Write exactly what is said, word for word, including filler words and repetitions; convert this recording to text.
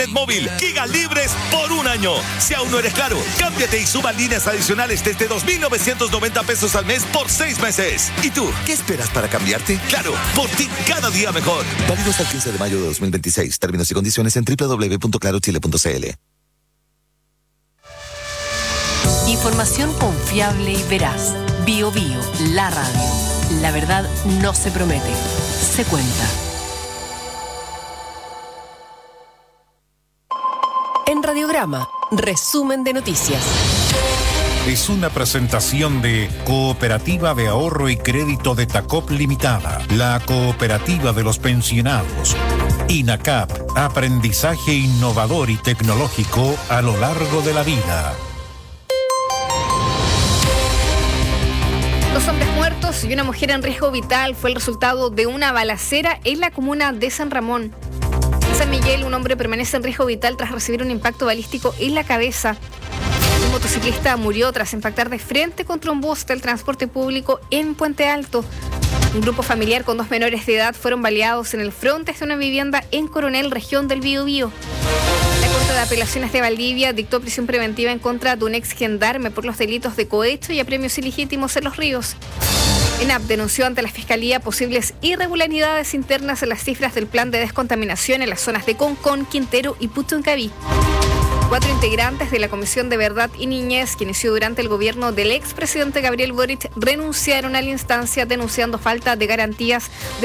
móvil, giga libres por un año. Si aún no eres Claro, cámbiate y suba líneas adicionales desde dos mil novecientos noventa pesos al mes por seis meses. ¿Y tú, qué esperas para cambiarte? Claro, por ti cada día mejor. Válido hasta el quince de mayo de dos mil veintiséis. Términos y condiciones en doble u doble u doble u punto claro chile punto c l. Información confiable y veraz. Bio Bio, la radio. La verdad no se promete, se cuenta. En Radiograma, resumen de noticias. Es una presentación de Cooperativa de Ahorro y Crédito de Tacop Limitada, la cooperativa de los pensionados. INACAP, aprendizaje innovador y tecnológico a lo largo de la vida. Dos hombres muertos y una mujer en riesgo vital fue el resultado de una balacera en la comuna de San Ramón. En San Miguel, un hombre permanece en riesgo vital tras recibir un impacto balístico en la cabeza. Un motociclista murió tras impactar de frente contra un bus del transporte público en Puente Alto. Un grupo familiar con dos menores de edad fueron baleados en el frontis de una vivienda en Coronel, región del Biobío. La Corte de Apelaciones de Valdivia dictó prisión preventiva en contra de un ex gendarme por los delitos de cohecho y apremios ilegítimos en Los Ríos. ENAP denunció ante la Fiscalía posibles irregularidades internas en las cifras del plan de descontaminación en las zonas de Concón, Quintero y Puchuncaví. Cuatro integrantes de la Comisión de Verdad y Niñez, que inició durante el gobierno del expresidente Gabriel Boric, renunciaron a la instancia denunciando falta de garantías de